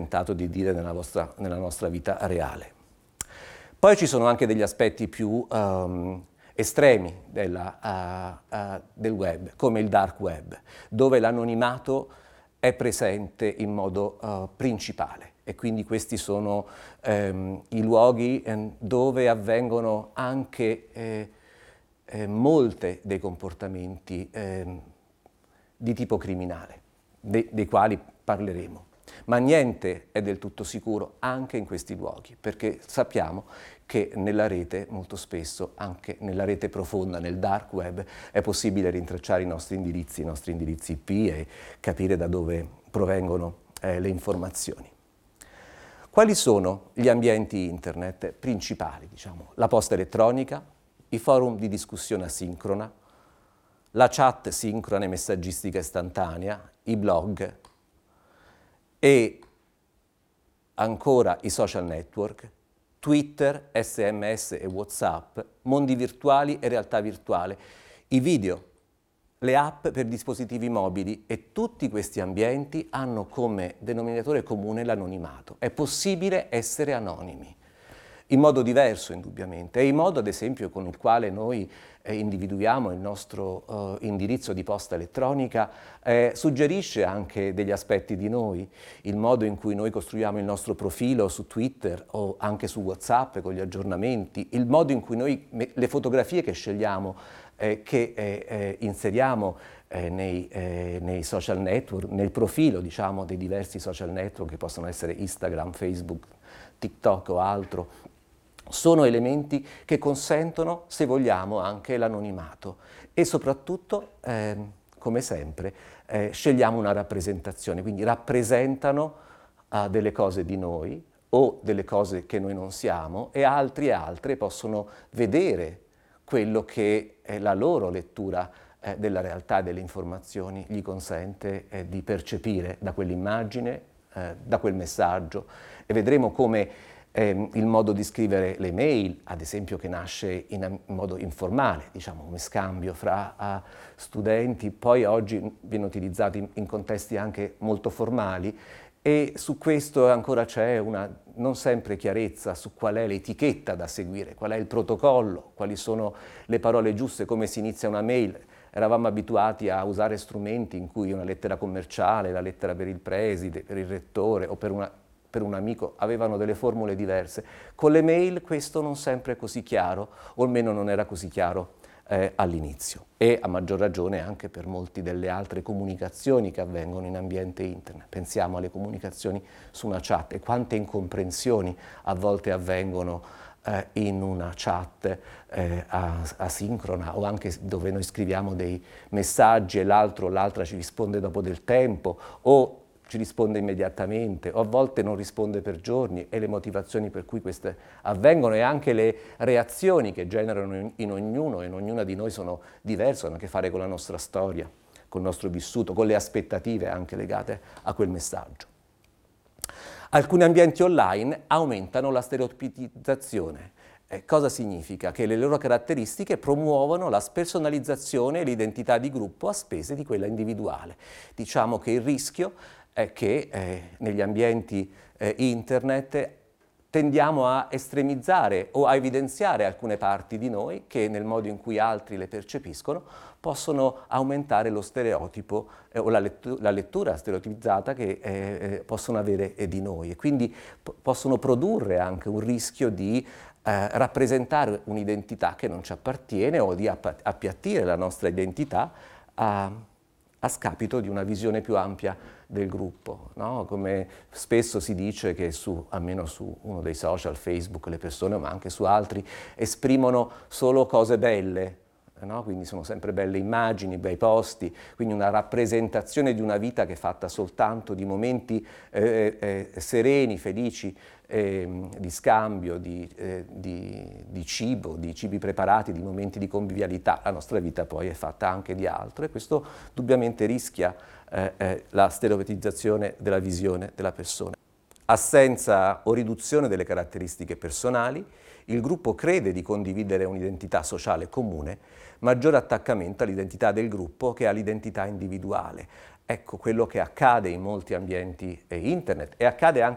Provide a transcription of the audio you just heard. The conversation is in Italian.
tentato di dire nella nostra vita reale. Poi ci sono anche degli aspetti più estremi del web, come il dark web, dove l'anonimato è presente in modo principale, e quindi questi sono i luoghi dove avvengono anche molti dei comportamenti di tipo criminale, dei quali parleremo. Ma niente è del tutto sicuro anche in questi luoghi, perché sappiamo che nella rete, molto spesso, anche nella rete profonda, nel dark web, è possibile rintracciare i nostri indirizzi IP, e capire da dove provengono le informazioni. Quali sono gli ambienti internet principali? Diciamo? La posta elettronica, i forum di discussione asincrona, la chat sincrona e messaggistica istantanea, i blog e ancora i social network, Twitter, SMS e WhatsApp, mondi virtuali e realtà virtuale, i video, le app per dispositivi mobili, e tutti questi ambienti hanno come denominatore comune l'anonimato. È possibile essere anonimi, in modo diverso indubbiamente, è il modo ad esempio con il quale noi individuiamo il nostro indirizzo di posta elettronica, suggerisce anche degli aspetti di noi, il modo in cui noi costruiamo il nostro profilo su Twitter o anche su WhatsApp con gli aggiornamenti, il modo in cui noi, le fotografie che scegliamo, che inseriamo nei social network, nel profilo diciamo dei diversi social network che possono essere Instagram, Facebook, TikTok o altro, sono elementi che consentono, se vogliamo, anche l'anonimato, e soprattutto, come sempre, scegliamo una rappresentazione, quindi rappresentano delle cose di noi o delle cose che noi non siamo, e altri e altre possono vedere quello che la loro lettura della realtà e delle informazioni gli consente di percepire da quell'immagine, da quel messaggio, e vedremo come il modo di scrivere le mail, ad esempio, che nasce in modo informale, diciamo come scambio fra studenti, poi oggi viene utilizzato in contesti anche molto formali, e su questo ancora c'è una non sempre chiarezza su qual è l'etichetta da seguire, qual è il protocollo, quali sono le parole giuste, come si inizia una mail. Eravamo abituati a usare strumenti in cui una lettera commerciale, la lettera per il preside, per il rettore o per un amico avevano delle formule diverse. Con le mail questo non sempre è così chiaro, o almeno non era così chiaro all'inizio, e a maggior ragione anche per molte delle altre comunicazioni che avvengono in ambiente internet. Pensiamo alle comunicazioni su una chat e quante incomprensioni a volte avvengono in una chat asincrona, o anche dove noi scriviamo dei messaggi e l'altra ci risponde dopo del tempo, o ci risponde immediatamente, o a volte non risponde per giorni, e le motivazioni per cui queste avvengono e anche le reazioni che generano in ognuno e in ognuna di noi sono diverse, hanno a che fare con la nostra storia, col nostro vissuto, con le aspettative anche legate a quel messaggio. Alcuni ambienti online aumentano la stereotipizzazione. Cosa significa? Che le loro caratteristiche promuovono la spersonalizzazione e l'identità di gruppo a spese di quella individuale. Diciamo che il rischio è che negli ambienti internet tendiamo a estremizzare o a evidenziare alcune parti di noi che, nel modo in cui altri le percepiscono, possono aumentare lo stereotipo o la lettura stereotipizzata che possono avere di noi, e quindi possono produrre anche un rischio di rappresentare un'identità che non ci appartiene, o di appiattire la nostra identità a scapito di una visione più ampia del gruppo, no? Come spesso si dice che almeno su uno dei social, Facebook, le persone, ma anche su altri, esprimono solo cose belle, no? Quindi sono sempre belle immagini, bei posti, quindi una rappresentazione di una vita che è fatta soltanto di momenti sereni, felici, di scambio, di cibo, di cibi preparati, di momenti di convivialità. La nostra vita poi è fatta anche di altro, e questo indubbiamente rischia la stereotipizzazione della visione della persona. Assenza o riduzione delle caratteristiche personali, il gruppo crede di condividere un'identità sociale comune, maggiore attaccamento all'identità del gruppo che all'identità individuale. Ecco quello che accade in molti ambienti internet, e accade anche